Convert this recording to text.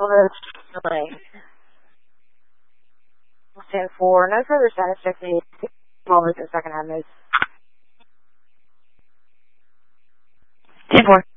able to delay. 10-4, no further status check the 12 is the second half moves. 10-4.